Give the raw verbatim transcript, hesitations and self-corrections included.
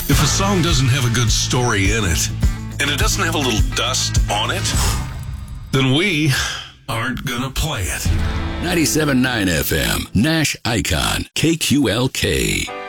If a song doesn't have a good story in it, and it doesn't have a little dust on it, then we aren't gonna play it. ninety-seven point nine F M, Nash Icon, K Q L K.